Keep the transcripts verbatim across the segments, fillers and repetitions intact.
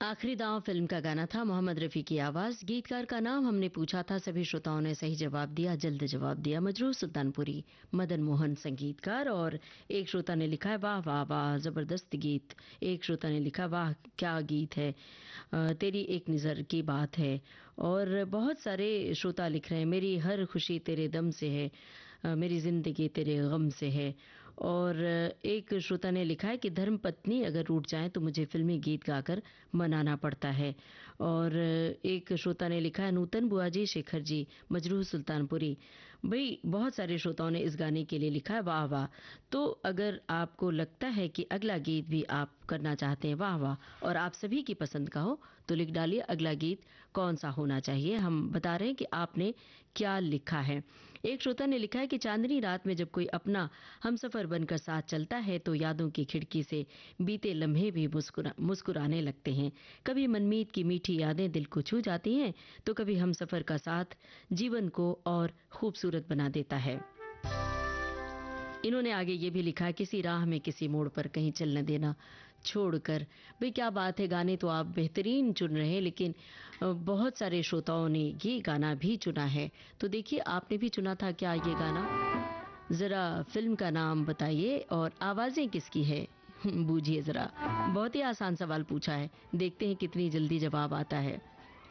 आखिरी दांव फिल्म का गाना था, मोहम्मद रफ़ी की आवाज़। गीतकार का नाम हमने पूछा था, सभी श्रोताओं ने सही जवाब दिया, जल्द जवाब दिया। मजरूह सुल्तानपुरी, मदन मोहन संगीतकार। और एक श्रोता ने लिखा है वाह वाह वाह, ज़बरदस्त गीत। एक श्रोता ने लिखा वाह क्या गीत है, तेरी एक नज़र की बात है। और बहुत सारे श्रोता लिख रहे हैं मेरी हर खुशी तेरे दम से है, मेरी ज़िंदगी तेरे गम से है। और एक श्रोता ने लिखा है कि धर्म पत्नी अगर रूठ जाए तो मुझे फिल्मी गीत गाकर मनाना पड़ता है। और एक श्रोता ने लिखा है नूतन बुआ जी, शेखर जी, मजरूह सुल्तानपुरी। भाई बहुत सारे श्रोताओं ने इस गाने के लिए लिखा है वाह वाह। तो अगर आपको लगता है कि अगला गीत भी आप करना चाहते हैं वाह वाह और आप सभी की पसंद का हो तो लिख डालिए अगला गीत कौन सा होना चाहिए। हम बता रहे हैं कि आपने क्या लिखा है। एक श्रोता ने लिखा है कि चांदनी रात में जब कोई अपना हमसफर बनकर साथ चलता है तो यादों की खिड़की से बीते लम्हे भी मुस्कुरा मुस्कुराने लगते हैं। कभी मनमीत की मीठी यादें दिल को छू जाती हैं तो कभी हमसफर का साथ जीवन को और खूबसूरत बना देता है। इन्होंने आगे ये भी लिखा है किसी राह में किसी मोड़ पर कहीं चलने देना छोड़कर। भाई क्या बात है, गाने तो आप बेहतरीन चुन रहे हैं, लेकिन बहुत सारे श्रोताओं ने ये गाना भी चुना है। तो देखिए आपने भी चुना था क्या ये गाना, जरा फिल्म का नाम बताइए और आवाजें किसकी है बूझिए जरा। बहुत ही आसान सवाल पूछा है, देखते हैं कितनी जल्दी जवाब आता है।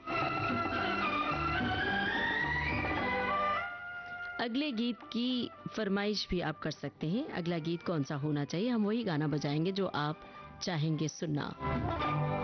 अगले गीत की फरमाइश भी आप कर सकते हैं, अगला गीत कौन सा होना चाहिए, हम वही गाना बजाएंगे जो आप चाहेंगे सुनना।